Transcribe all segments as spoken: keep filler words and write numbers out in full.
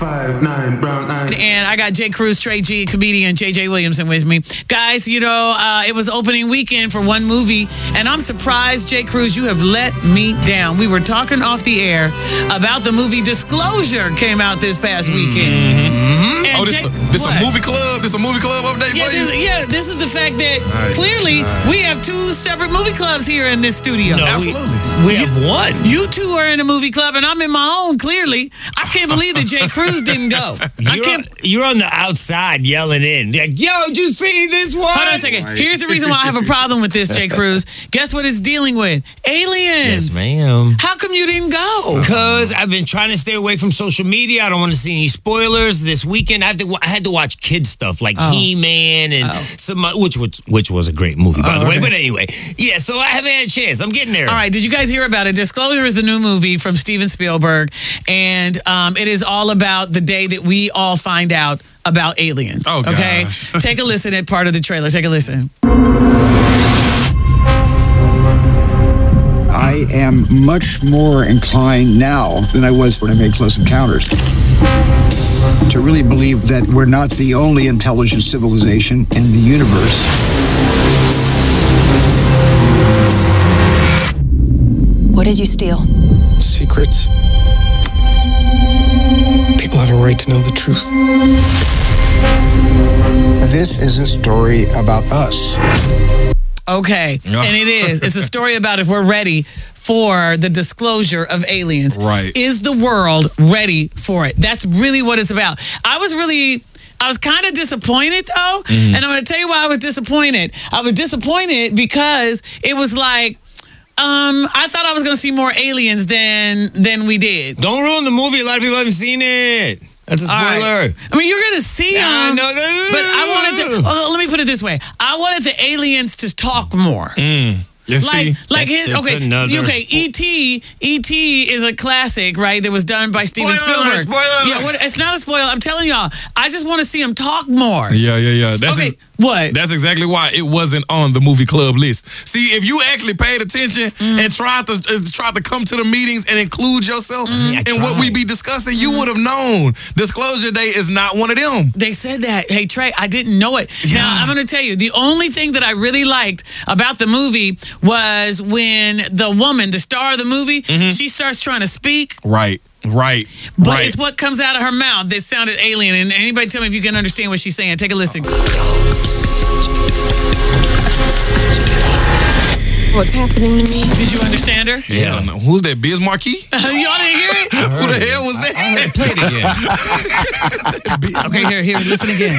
Five, nine, brown eyes. And I got Jay Cruz, Trey G, comedian J J Williamson with me. Guys, you know, uh, it was opening weekend for one movie, and I'm surprised, Jay Cruz, you have let me down. We were talking off the air about the movie Disclosure came out this past weekend. Mm-hmm. And Oh, this, Jay- this a what? movie club? This a movie club update Yeah for you? this, yeah, this is the fact that Nice, clearly nice. we have two separate movie clubs here in this studio. No, Absolutely. We, we have one. You two are in a movie club, and I'm in my own, clearly. I can't believe that Jay Cruz didn't go. I You're, can't. on, you're on the outside yelling in. Like, yo, did you see this one? Hold on a second. Here's the reason why I have a problem with this, Jay Cruz. Guess what it's dealing with? Aliens. Yes, ma'am. How come you didn't go? Because I've been trying to stay away from social media. I don't want to see any spoilers. This weekend, I, have to, wa- I had to watch kids stuff like Oh. He-Man and Oh. some, uh, which was which was a great movie, by Oh, the way. okay. But anyway, yeah. So I haven't had a chance. I'm getting there. All right, did you guys hear about it? Disclosure is the new movie from Steven Spielberg, and um, it is all about the day that we all find out about aliens. Oh, okay? gosh. Take a listen at part of the trailer. Take a listen. I am much more inclined now than I was when I made Close Encounters to really believe that we're not the only intelligent civilization in the universe. What did you steal? Secrets. People have a right to know the truth. This is a story about us. Okay, and it is. It's a story about if we're ready for the disclosure of aliens. Right. Is the world ready for it? That's really what it's about. I was really... I was kind of disappointed, though, Mm-hmm. and I'm going to tell you why I was disappointed. I was disappointed because it was like, um, I thought I was going to see more aliens than than we did. Don't ruin the movie. A lot of people haven't seen it. That's a All spoiler. right. I mean, you're going to see them. Yeah, no, no, no, But no, I no, wanted to, no. oh, let me put it this way. I wanted the aliens to talk more. You Like, see? like That's- his, that's okay, another okay. spo- E T E T is a classic, right? That was done by Steven Spoiler alert, Spielberg. spoiler Yeah, alert. what, it's not a spoiler. I'm telling y'all. I just want to see him talk more. Yeah, yeah, yeah. That's Okay, ex- what? That's exactly why it wasn't on the movie club list. See, if you actually paid attention Mm-hmm. and tried to uh, tried to come to the meetings and include yourself Mm-hmm. I in what we tried. be discussing, you would have known. Disclosure Day is not one of them. They said that. Hey, Trey, I didn't know it. Now, I'm going to tell you, the only thing that I really liked about the movie was when the woman, the star of the movie, she starts trying to speak, Right, right, but right. it's what comes out of her mouth that sounded alien. And anybody tell me if you can understand what she's saying. Take a listen. What's happening to me? Did you understand her? Yeah. No. Who's that? Biz Marquis? Y'all didn't hear it? Who the hell was that? Play it again. Okay, here, here, listen again.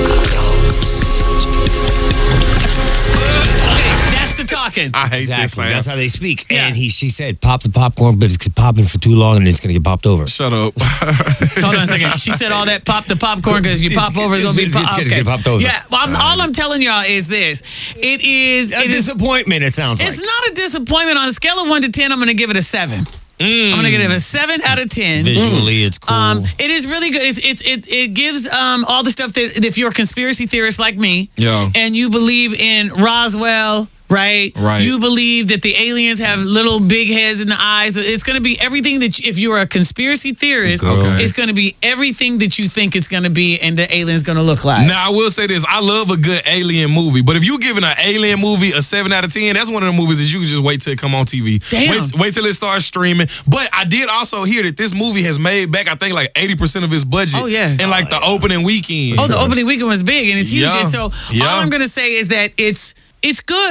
That's the talking. I hate this Exactly. man. That's how they speak. Yeah. And he, she said, pop the popcorn, but it's popping for too long and it's going to get popped over. Shut up. Hold on a second. She said all that pop the popcorn because you pop over, it's going to be It's pop. gonna Okay. get popped over. Yeah, well, I'm, all I'm telling y'all is this. It is, A it is disappointment, it sounds it's like. not a disappointment. On a scale of one to ten, I'm going to give it a seven. I'm going to give it a seven out of ten. Visually, it's cool. Um, it is really good. It's, it's it it gives um all the stuff that if you're a conspiracy theorist like me, Yeah. and you believe in Roswell, right? Right. You believe that the aliens have little big heads in the eyes. It's going to be everything that you, if you're a conspiracy theorist, Okay. it's going to be everything that you think it's going to be, and the alien's going to look like. Now, I will say this. I love a good alien movie, but if you giving an alien movie a seven out of ten, that's one of the movies that you can just wait till it come on T V. Damn. Wait, wait till it starts streaming. But I did also hear that this movie has made back, I think, like eighty percent of its budget Oh, yeah. in like the opening weekend. Oh, the opening weekend was big and it's huge. Yeah. And so Yeah. all I'm going to say is that it's it's good.